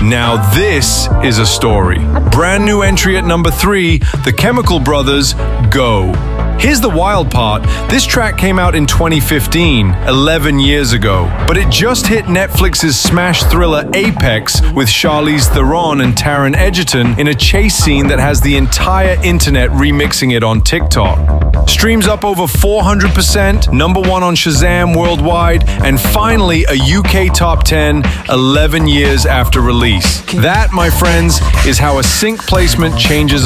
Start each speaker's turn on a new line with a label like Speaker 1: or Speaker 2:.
Speaker 1: Now this is a story. Brand new entry at number 3, The Chemical Brothers, Go. Here's the wild part. This track came out in 2015, 11 years ago, but it just hit Netflix's smash thriller Apex with Charlize Theron and Taron Egerton in a chase scene that has the entire internet remixing it on TikTok. Streams up over 400%, number 1 on Shazam worldwide, and finally a UK top 10 11 years after release. That, my friends, is how a sync placement changes